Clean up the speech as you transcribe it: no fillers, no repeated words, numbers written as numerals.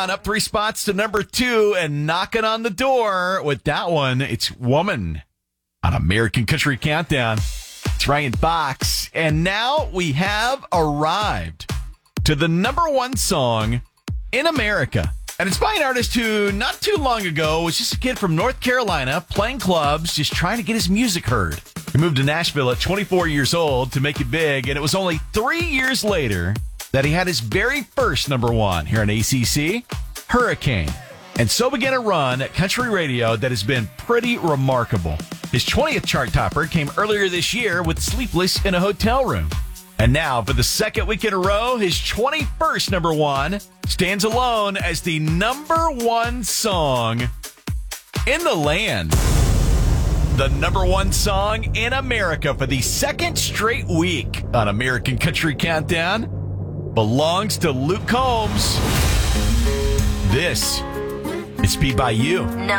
Countdown up 3 spots to number 2 and knocking on the door with that one. It's Woman on American Country Countdown. It's Ryan Fox. And now we have arrived to the number 1 song in America. And it's by an artist who not too long ago was just a kid from North Carolina playing clubs, just trying to get his music heard. He moved to Nashville at 24 years old to make it big, and it was only 3 years later that he had his very first number 1 here on ACC, Hurricane. And so began a run at country radio that has been pretty remarkable. His 20th chart topper came earlier this year with Sleepless in a Hotel Room. And now, for the second week in a row, his 21st number 1 stands alone as the number 1 song in the land. The number 1 song in America for the second straight week on American Country Countdown belongs to Luke Combs. This is Be By You.